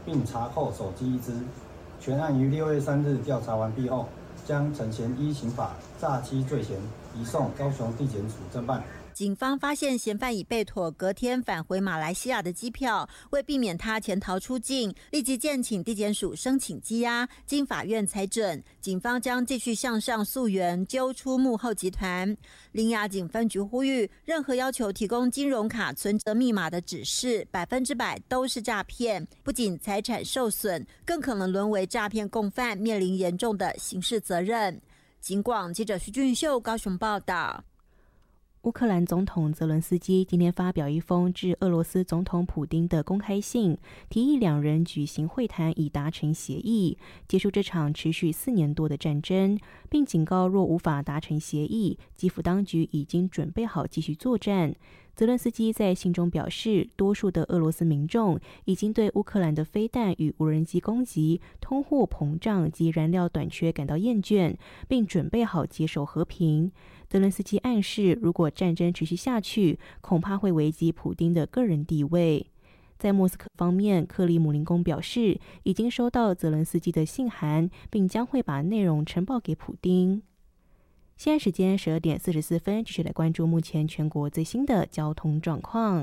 并查扣手机1只。全案于6月3日调查完毕后，将陈嫌依刑法诈欺罪嫌移送高雄地检署侦办。 警方发现嫌犯已备妥隔天返回马来西亚的机票，为避免他潜逃出境，立即建请地检署申请羁押，经法院裁准，警方将继续向上溯源，揪出幕后集团。苓雅警分局呼吁，任何要求提供金融卡存折密码的指示，100%都是诈骗，不仅财产受损，更可能沦为诈骗共犯，面临严重的刑事责任。警广记者徐俊秀高雄报道。 乌克兰总统泽伦斯基今天发表一封致俄罗斯总统普丁的公开信，提议两人举行会谈以达成协议，结束这场持续4年多的战争，并警告若无法达成协议，基辅当局已经准备好继续作战。泽伦斯基在信中表示，多数的俄罗斯民众已经对乌克兰的飞弹与无人机攻击、通货膨胀及燃料短缺感到厌倦，并准备好接受和平。泽伦斯基暗示，如果战争持续下去，恐怕会危及普丁的个人地位。在莫斯科方面，克里姆林宫表示已经收到泽伦斯基的信函，并将会把内容呈报给普丁。现在时间12点44分，继续来关注目前全国最新的交通状况。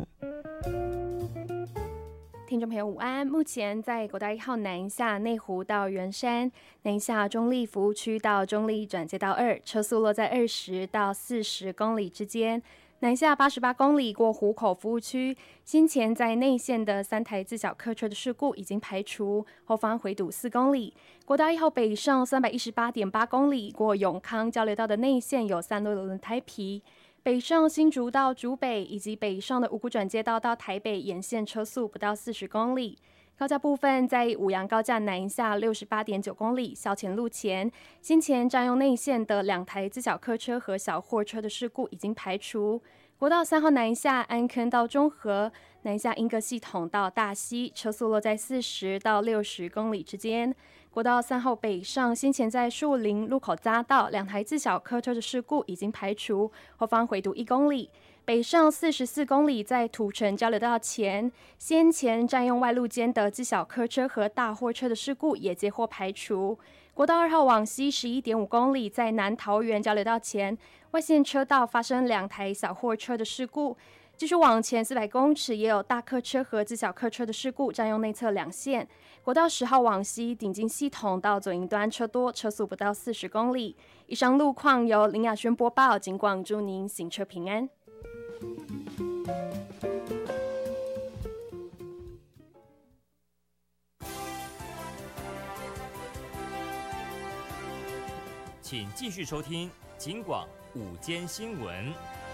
听众朋友午安，目前在国道1号南下内湖到圆山，南下中立服务区到中立转接道2，车速落在20到40公里之间。南下88公里过湖口服务区，先前在内线的3台自小客车的事故已经排除，后方回堵4公里。国道1号北上318.8公里过永康交流道的内线有散落的轮胎皮。北上新竹到竹北以及北上的五股转接道到台北沿线车速不到40公里。高架部分，在五杨高架南下68.9公里，校前路前，先前占用内线的2台自小客车和小货车的事故已经排除。国道3号南下安坑到中和，南下英歌系统到大溪，车速落在40到60公里之间。国道3号北上，先前在树林路口匝道2台自小客车的事故已经排除，后方回堵1公里。北上44公里，在土城交流道前，先前占用外路间的自小客车和大货车的事故也皆获排除。国道2号往西11.5公里，在南桃园交流道前，外线车道发生2台小货车的事故。继续往前400公尺，也有大客车和自小客车的事故，占用内侧2线。国道10号往西，顶金系统到左营端车多，车速不到40公里。以上路况由林雅轩播报，警广祝您行车平安。 请继续收听警广午间新闻。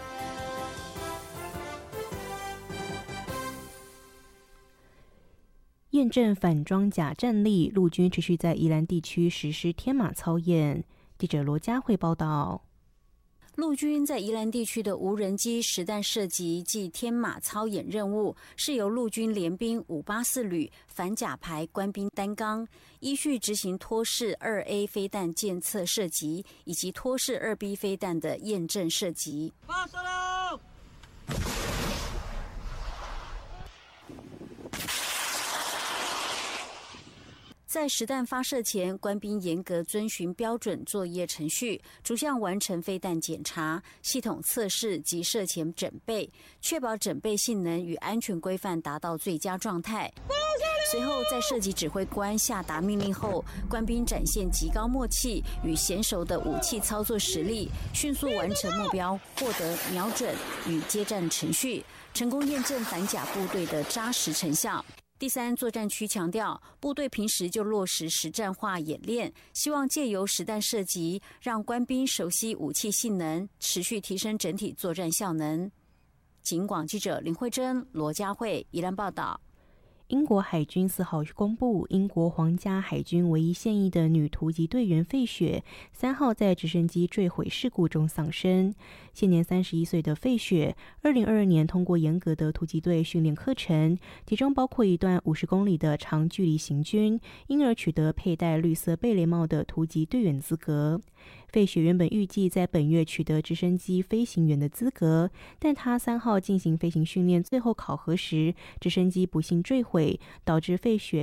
验证反装甲战力，陆军持续在宜兰地区实施天马操演。记者罗佳慧报道。 陆军在宜兰地区的无人机实弹射击暨天马操演任务，是由陆军联兵584旅反甲排官兵担纲，依序执行托式 2A 飞弹检测射击以及托式 2B 飞弹的验证射击。 发射喽！ 在实弹发射前，官兵严格遵循标准作业程序，逐项完成飞弹检查、系统测试及射前整备，确保整备性能与安全规范达到最佳状态。随后，在射击指挥官下达命令后，官兵展现极高默契与娴熟的武器操作实力，迅速完成目标，获得瞄准与接战程序，成功验证反甲部队的扎实成效。第3作战区强调，部队平时就落实实战化演练，希望借由实弹射击，让官兵熟悉武器性能，持续提升整体作战效能。警广记者林慧珍、罗佳慧宜兰报道。 英国海军4号公布，英国皇家海军唯一现役的女突击队员费雪3号在直升机坠毁事故中丧生。现年31岁的费雪，2022年通过严格的突击队训练课程，其中包括一段50公里的长距离行军，因而取得佩戴绿色贝雷帽的突击队员资格。费雪原本预计在本月取得直升机飞行员的资格，但他3号进行飞行训练最后考核时，直升机不幸坠毁，导致费雪